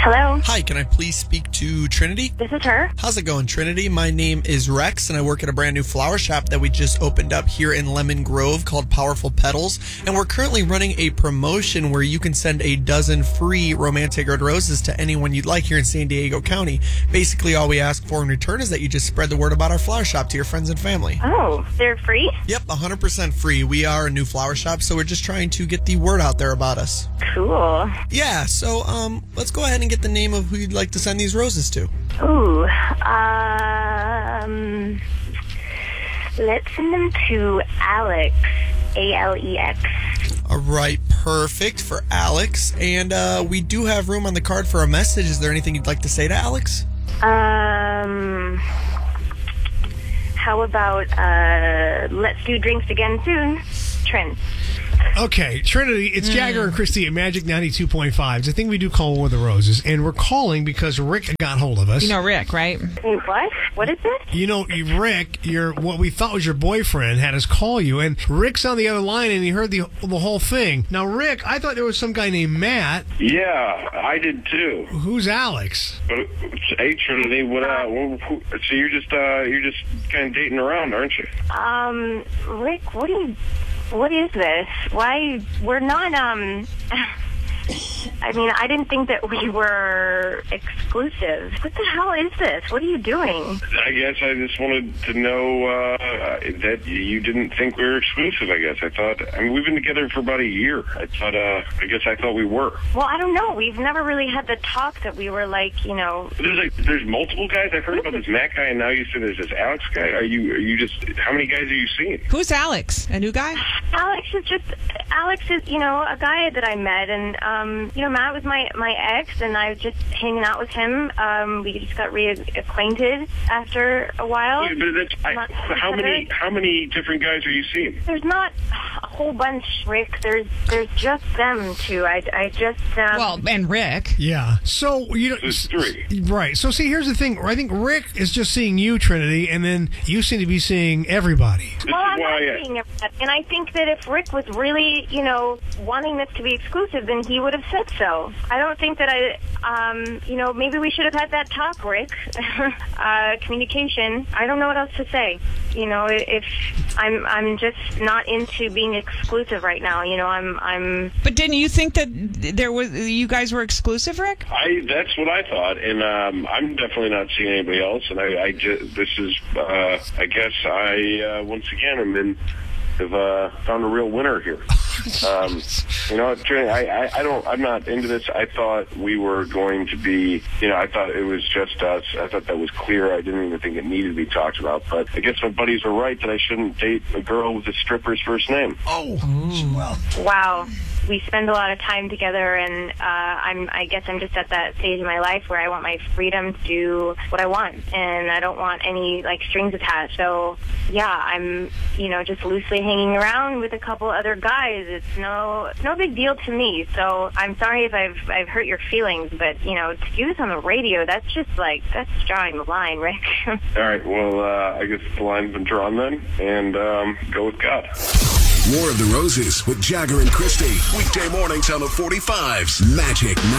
Hello. Hi, can I please speak to Trinity? This is her. How's it going, Trinity? My name is Rex, and I work at a brand new flower shop that we just opened up here in Lemon Grove called Powerful Petals. And we're currently running a promotion where you can send a dozen free romantic red roses to anyone you'd like here in San Diego County. Basically, all we ask for in return is that you just spread the word about our flower shop to your friends and family. Oh, they're free? Yep, 100% free. We are a new flower shop, so we're just trying to get the word out there about us. Cool. Yeah, so let's go ahead and get the name of who you'd like to send these roses to. Ooh, let's send them to Alex, Alex. All right, perfect for Alex. And we do have room on the card for a message. Is there anything you'd like to say to Alex? How about, let's do drinks again soon, Trent. Okay, Trinity, it's Jagger and Christy at Magic 92.5. I think we do call one of the roses, and we're calling because Rick got hold of us. You know Rick, right? Wait, what? What is this? You know, Rick, what we thought was your boyfriend, had us call you, and Rick's on the other line, and he heard the whole thing. Now, Rick, I thought there was some guy named Matt. Yeah, I did too. Who's Alex? Hey, Trinity, so you're just kind of dating around, aren't you? Rick, what is this? Why, we're not, I mean, I didn't think that we were exclusive. What the hell is this? What are you doing? I guess I just wanted to know that you didn't think we were exclusive, I guess. We've been together for about a year. I thought we were. Well, I don't know. We've never really had the talk that we were like, you know. There's multiple guys. I've heard about this Matt guy, and now you said there's this Alex guy. How many guys are you seeing? Who's Alex? A new guy? Alex is, you know, a guy that I met, and, you know, Matt was my ex, and I was just hanging out with him. We just got reacquainted after a while. Yeah, but how many different guys are you seeing? There's not a whole bunch, Rick. There's just them two. I just well, and Rick. Yeah. So you know, there's three. Right. So see, here's the thing. I think Rick is just seeing you, Trinity, and then you seem to be seeing everybody. Well, I'm not seeing everybody, and I think that if Rick was really, you know, wanting this to be exclusive, then he would have said so. I don't think that you know, maybe we should have had that talk, Rick. Communication. I don't know what else to say. You know, if I'm just not into being exclusive right now. You know, I'm. But didn't you think that you guys were exclusive, Rick? That's what I thought, and I'm definitely not seeing anybody else. And I guess I once again have found a real winner here. You know, I'm not into this. I thought we were going to be, you know, I thought it was just us. I thought that was clear. I didn't even think it needed to be talked about. But I guess my buddies were right that I shouldn't date a girl with a stripper's first name. Oh, well. Wow. We spend a lot of time together, and I guess I'm just at that stage in my life where I want my freedom to do what I want, and I don't want any, like, strings attached. So, yeah, I'm, you know, just loosely hanging around with a couple other guys. It's no big deal to me. So I'm sorry if I've hurt your feelings, but, you know, to do this on the radio, that's drawing the line, Rick. All right, well, I guess the line's been drawn then, and go with God. More of the Roses with Jagger and Christy. Weekday mornings on the 45s. Magic